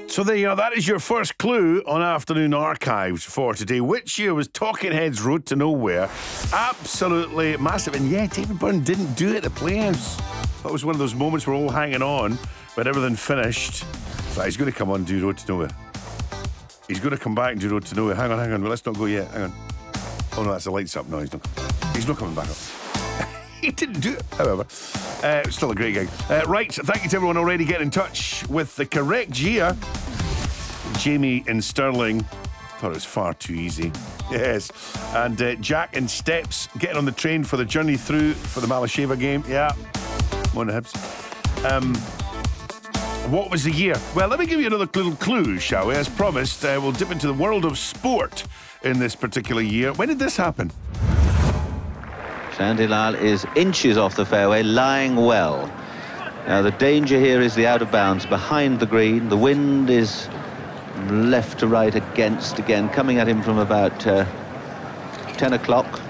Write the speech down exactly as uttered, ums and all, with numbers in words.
So there you go, that is your first clue on Afternoon Archives for today. Which year was Talking Heads Road to Nowhere? Absolutely massive. And yeah, David Byrne didn't do it at the Playhouse. That was one of those moments we're all hanging on, but everything finished. Right, he's going to come on and do Road to Nowhere. He's going to come back and do Road to Nowhere. Hang on, hang on, well, let's not go yet. Hang on. Oh no, that's the lights up. No, he's not. He's not coming back up. He didn't do it, however. Uh, still a great gig. Uh, right, thank you to everyone already getting in touch with the correct year. Jamie in Stirling thought it was far too easy. Yes. And uh, Jack in Steps getting on the train for the journey through for the Malasheva game. Yeah. One of the Hibs. Um, what was the year? Well, let me give you another little clue, shall we? As promised, uh, we'll dip into the world of sport in this particular year. When did this happen? Shandy Lyle is inches off the fairway, lying well. Now the danger here is the out of bounds behind the green. The wind is left to right against again, coming at him from about uh, ten o'clock.